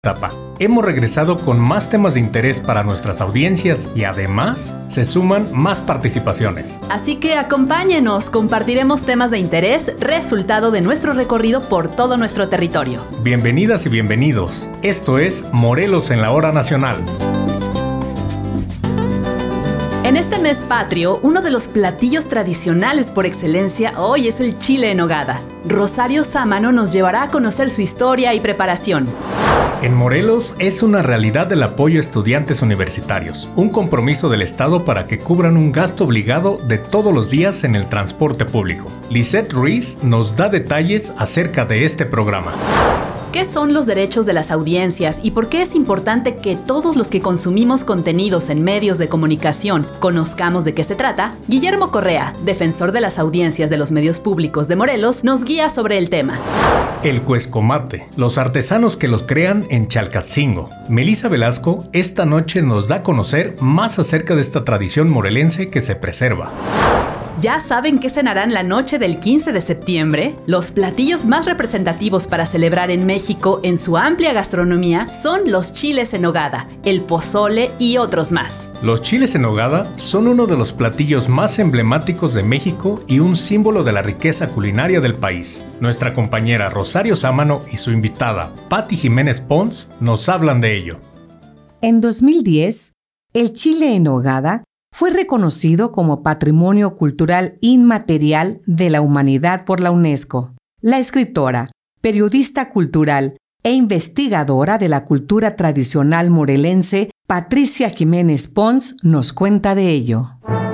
etapa. Hemos regresado con más temas de interés para nuestras audiencias y además se suman más participaciones. Así que acompáñenos, compartiremos temas de interés, resultado de nuestro recorrido por todo nuestro territorio. Bienvenidas y bienvenidos. Esto es Morelos en la Hora Nacional. En este mes patrio, uno de los platillos tradicionales por excelencia hoy es el chile en nogada. Rosario Sámano nos llevará a conocer su historia y preparación. En Morelos es una realidad el apoyo a estudiantes universitarios, un compromiso del Estado para que cubran un gasto obligado de todos los días en el transporte público. Lisette Ruiz nos da detalles acerca de este programa. ¿Qué son los derechos de las audiencias y por qué es importante que todos los que consumimos contenidos en medios de comunicación conozcamos de qué se trata? Guillermo Correa, defensor de las audiencias de los medios públicos de Morelos, nos guía sobre el tema. El cuescomate, los artesanos que los crean en Chalcatzingo. Melissa Velasco esta noche nos da a conocer más acerca de esta tradición morelense que se preserva. ¿Ya saben qué cenarán la noche del 15 de septiembre? Los platillos más representativos para celebrar en México en su amplia gastronomía son los chiles en nogada, el pozole y otros más. Los chiles en nogada son uno de los platillos más emblemáticos de México y un símbolo de la riqueza culinaria del país. Nuestra compañera Rosario Sámano y su invitada Patti Jiménez Pons nos hablan de ello. En 2010, el chile en nogada fue reconocido como Patrimonio Cultural Inmaterial de la Humanidad por la UNESCO. La escritora, periodista cultural e investigadora de la cultura tradicional morelense, Patricia Jiménez Pons, nos cuenta de ello.